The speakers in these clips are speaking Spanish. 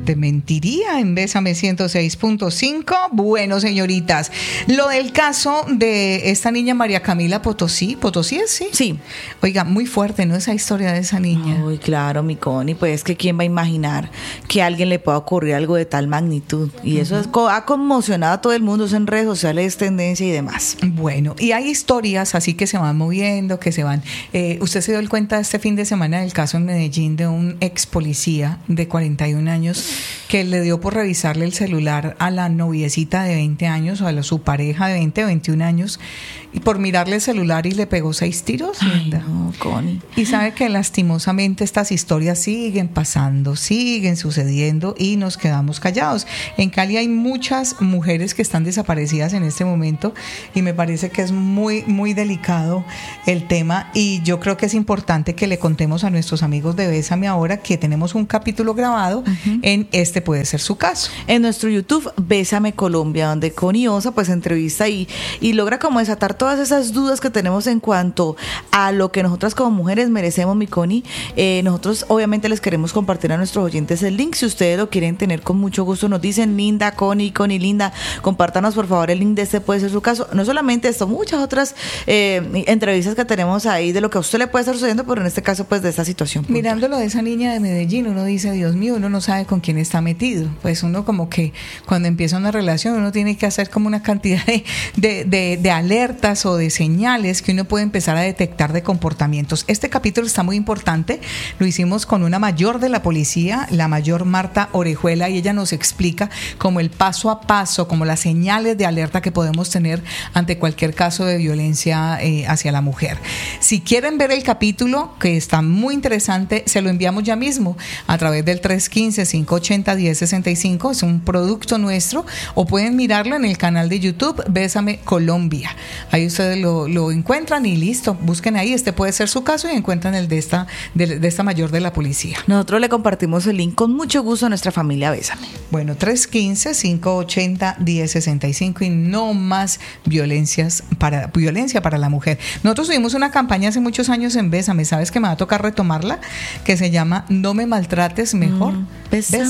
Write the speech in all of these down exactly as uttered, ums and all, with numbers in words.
te mentiría en Bésame ciento seis punto cinco. Bueno, señoritas, lo del caso de esta niña María Camila Potosí, ¿Potosí es? Sí. Sí. Oiga, muy fuerte, ¿no? Esa historia de esa niña. Uy, claro, mi Connie, pues es que quién va a imaginar que a alguien le pueda ocurrir algo de tal magnitud. Y eso uh-huh. es, ha conmocionado a todo el mundo, eso en redes sociales es tendencia y demás. Bueno, y hay historias así que se van moviendo, que se van... Eh, ¿Usted se dio cuenta este fin de semana del caso en Medellín de un ex policía de cuarenta y un años que le dio por revisarle el celular a la noviecita de veinte años o a la, su pareja de veinte o veintiún años y por mirarle el celular y le pegó seis tiros? Ay, no, Connie. Y sabe que lastimosamente estas historias siguen pasando, siguen sucediendo y nos quedamos callados. En Cali hay muchas mujeres que están desaparecidas en este momento y me parece que es muy, muy delicado el tema y yo creo que es importante que le contemos a nuestros amigos de Bésame ahora que tenemos un capítulo grabado uh-huh. en Este Puede Ser Su Caso. En nuestro YouTube, Bésame Colombia, donde Connie Osa pues entrevista y, y logra como desatar todas esas dudas que tenemos en cuanto a lo que nosotras como mujeres merecemos, mi Connie. Eh, nosotros obviamente les queremos compartir a nuestros oyentes el link. Si ustedes lo quieren tener con mucho gusto, nos dicen Linda, Connie, Connie, Linda, compártanos por favor el link de Este Puede Ser Su Caso. No solamente esto, muchas otras eh, entrevistas que tenemos ahí de lo que a usted le puede estar sucediendo, pero en este caso pues de esta situación puntual. Mirándolo de esa niña de Medellín, uno dice, Dios mío, uno no sabe con quién está metido. Pues uno como que cuando empieza una relación uno tiene que hacer como una cantidad de, de, de, de alertas o de señales que uno puede empezar a detectar de comportamientos. Este capítulo está muy importante, lo hicimos con una mayor de la policía, la mayor Marta Orejuela, y ella nos explica como el paso a paso, como las señales de alerta que podemos tener ante cualquier caso de violencia eh, hacia la mujer. Si quieren ver el capítulo, que está muy interesante, se lo enviamos ya mismo a través del tres uno cinco, cinco ocho cero, uno cero seis cinco, es un producto nuestro, o pueden mirarlo en el canal de YouTube Bésame Colombia. Ahí ustedes lo, lo encuentran y listo, busquen ahí, este puede ser su caso y encuentran el de esta, de, de esta mayor de la policía. Nosotros le compartimos el link con mucho gusto a nuestra familia Bésame. Bueno, tres uno cinco, cinco ocho cero, uno cero seis cinco y no más violencias para, violencia para la mujer. Nosotros tuvimos una campaña hace muchos años en Bésame, ¿sabes que me va a tocar retomarla? Que se llama No me maltrates mejor. Mm, bésame.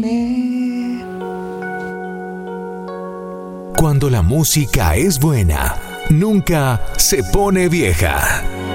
Bésame. Cuando la música es buena, nunca se pone vieja.